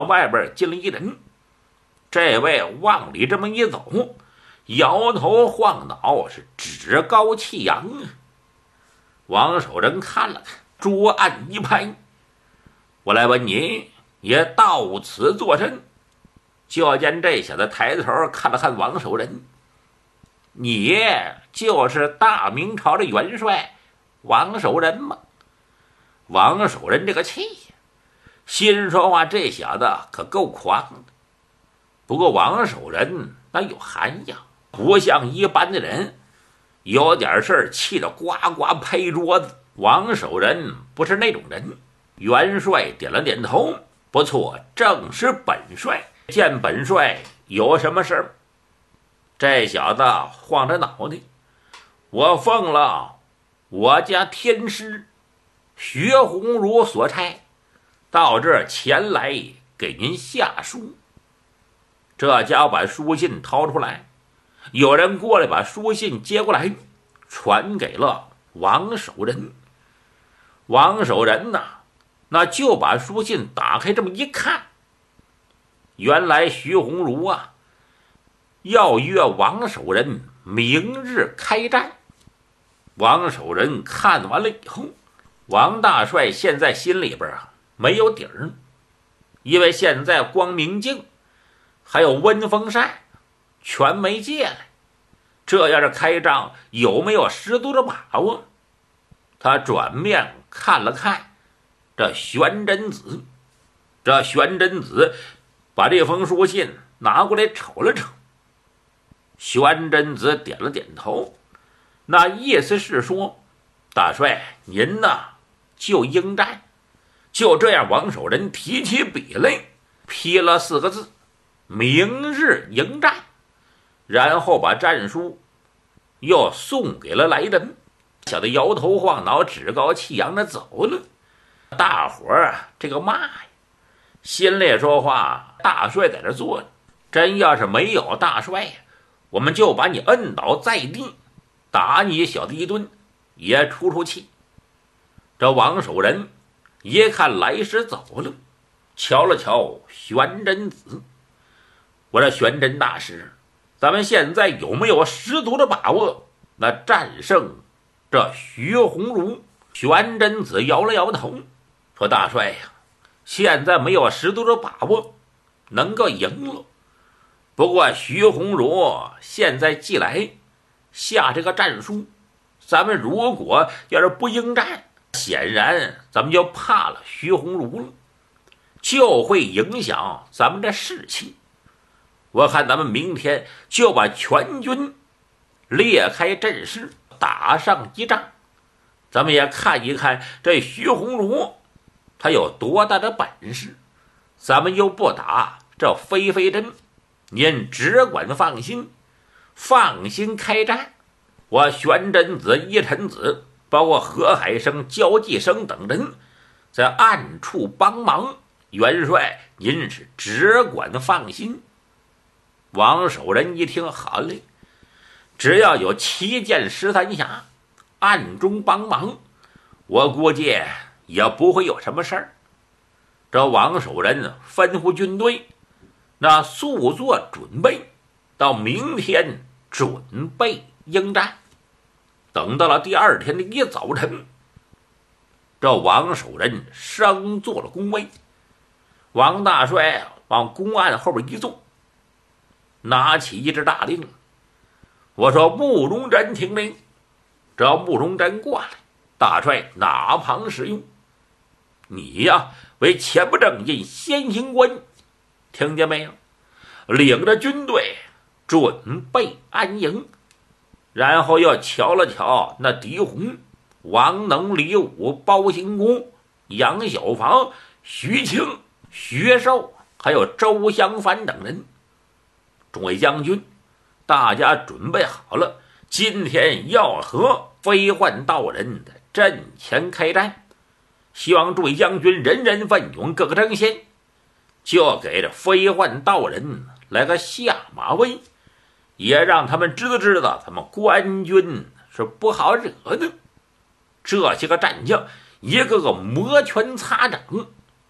外边进了一人，这位往里这么一走，摇头晃脑，是趾高气扬啊。王守仁看了看，桌案一拍：“我来问你，也到此作甚？”就见这小子抬头看了看王守仁：“你就是大明朝的元帅王守仁吗？”王守仁这个气呀，心说话这小子可够狂的。不过王守仁那有涵养，不像一般的人，有点事儿气得呱呱拍桌子。王守仁不是那种人。元帅点了点头：“不错，正是本帅。见本帅有什么事儿？”这小子晃着脑袋：“我奉了我家天师薛鸿儒所差，到这儿前来给您下书。”这家伙把书信掏出来，有人过来把书信接过来，传给了王守仁。王守仁呐，那就把书信打开，这么一看，原来徐鸿儒啊要约王守仁明日开战。王守仁看完了以后，王大帅现在心里边没有底儿，因为现在光明镜还有温风扇全没借来，这要是开仗有没有十足的把握？他转面看了看这玄真子，这玄真子把这封书信拿过来瞅了瞅。玄真子点了点头，那意思是说，大帅您呐就应战。就这样，王守仁提起笔来，批了4个字：明日迎战。然后把战书又送给了来人。小子摇头晃脑，趾高气扬的走了。大伙儿这个骂呀，心里说话：大帅在这坐着，真要是没有大帅呀，我们就把你摁倒在地，打你小子一顿，也出气。这王守仁一看来时走了，瞧了瞧玄真子：“我说玄真大师，咱们现在有没有十足的把握那战胜这徐鸿儒？”玄真子摇了摇头说：“大帅呀，现在没有十足的把握能够赢了。不过徐鸿儒现在既来下这个战书，咱们如果要是不应战，显然咱们就怕了徐鸿儒了，就会影响咱们的士气。我看咱们明天就把全军列开阵势，打上一仗，咱们也看一看这徐鸿儒他有多大的本事。咱们又不打这飞飞针，您只管放心，放心开战。我玄真子、一臣子，包括何海生、焦继生等人，在暗处帮忙。元帅您是只管放心。”王守仁一听，好嘞，只要有7箭13侠暗中帮忙，我估计也不会有什么事儿。这王守仁吩咐军队，那速做准备，到明天准备应战。等到了第2天的一早晨，这王守仁升做了工位，王大帅往公案后边一坐，拿起一支大令，我说：“慕容真听令。”这慕容真过来：“大帅哪旁使用？你呀为前不正印先行官，听见没有？领着军队准备安营。”然后又瞧了瞧那狄洪、王能、李武、包兴公、杨小房、徐庆、徐寿，还有周襄藩等人。众位将军，大家准备好了，今天要和飞幻道人的阵前开战，希望诸位将军人人奋勇，各个争先，就给这飞幻道人来个下马威，也让他们知道咱们官军是不好惹的。这些个战将一个个摩拳擦掌，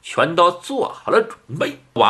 全都做好了准备。王